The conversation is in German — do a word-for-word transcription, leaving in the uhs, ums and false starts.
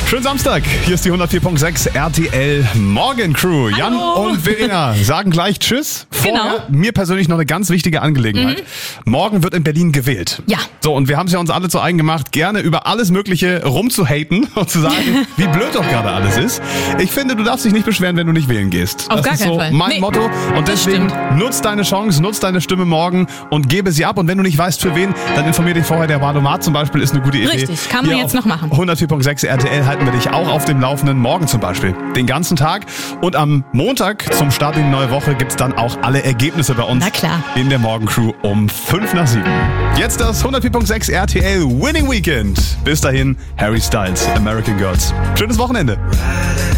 Schönen Samstag, hier ist die hundertvier Komma sechs R T L Morgen Crew. Jan Hallo. und Verena sagen gleich Tschüss. Vorher Genau. mir persönlich noch eine ganz wichtige Angelegenheit. Mhm. Morgen wird in Berlin gewählt. Ja. So, und wir haben es ja uns alle zu eigen gemacht, gerne über alles Mögliche rumzuhaten und zu sagen, wie blöd doch gerade alles ist. Ich finde, du darfst dich nicht beschweren, wenn du nicht wählen gehst. Auf das gar ist keinen so Fall. mein Nee, Motto. Und das deswegen stimmt. nutz deine Chance, nutz deine Stimme morgen und gebe sie ab. Und wenn du nicht weißt, für wen, dann informier dich vorher. Der Wahlomat zum Beispiel ist eine gute Idee. Richtig, kann man Hier jetzt auf noch machen. hundertvier Komma sechs R T L halten wir dich auch auf dem Laufenden. Morgen zum Beispiel. Den ganzen Tag. Und am Montag zum Start in die neue Woche gibt's dann auch alle Ergebnisse bei uns Na klar. in der Morgencrew um fünf nach sieben. Jetzt das hundertvier Komma sechs R T L Winning Weekend. Bis dahin, Harry Styles, American Girls. Schönes Wochenende.